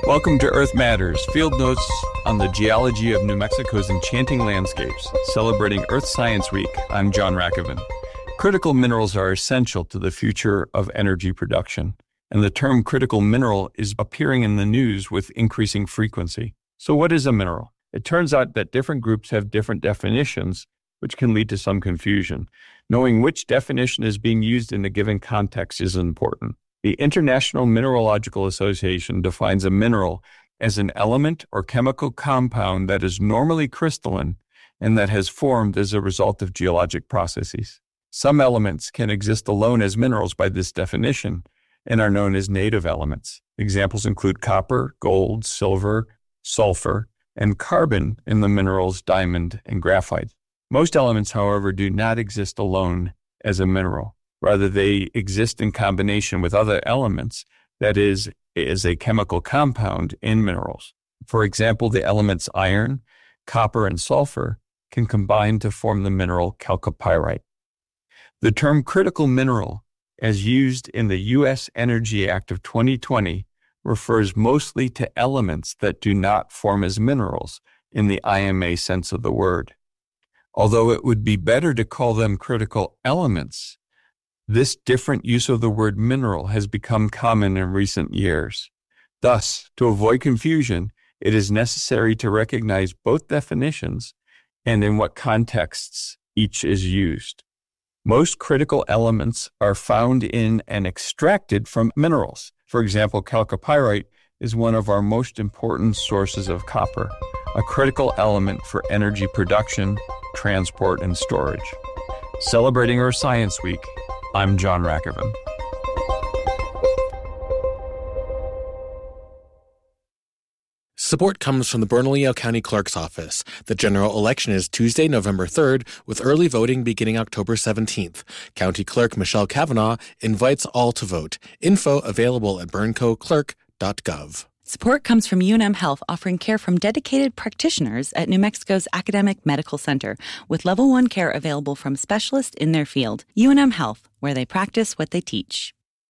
Welcome to Earth Matters, field notes on the geology of New Mexico's enchanting landscapes, celebrating Earth Science Week. I'm John Rackovan. Critical minerals are essential to the future of energy production, and the term critical mineral is appearing in the news with increasing frequency. So what is a mineral? It turns out that different groups have different definitions, which can lead to some confusion. Knowing which definition is being used in a given context is important. The International Mineralogical Association defines a mineral as an element or chemical compound that is normally crystalline and that has formed as a result of geologic processes. Some elements can exist alone as minerals by this definition and are known as native elements. Examples include copper, gold, silver, sulfur, and carbon in the minerals diamond and graphite. Most elements, however, do not exist alone as a mineral. Rather, they exist in combination with other elements, that is a chemical compound in minerals. For example, the elements iron, copper, and sulfur can combine to form the mineral chalcopyrite. The term critical mineral, as used in the U.S. Energy Act of 2020, refers mostly to elements that do not form as minerals in the IMA sense of the word. Although it would be better to call them critical elements, this different use of the word mineral has become common in recent years. Thus, to avoid confusion, it is necessary to recognize both definitions and in what contexts each is used. Most critical elements are found in and extracted from minerals. For example, chalcopyrite is one of our most important sources of copper, a critical element for energy production, transport, and storage. Celebrating Earth Science Week, I'm John Rackovan. Support comes from the Bernalillo County Clerk's Office. The general election is Tuesday, November 3rd, with early voting beginning October 17th. County Clerk Michelle Kavanaugh invites all to vote. Info available at berncoclerk.gov. Support comes from UNM Health, offering care from dedicated practitioners at New Mexico's Academic Medical Center, with Level 1 care available from specialists in their field. UNM Health, where they practice what they teach.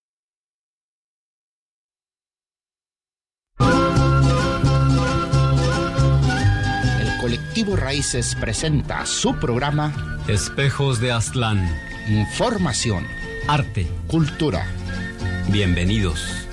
El Colectivo Raíces presenta su programa Espejos de Aztlán. Información, Arte. Cultura. Bienvenidos.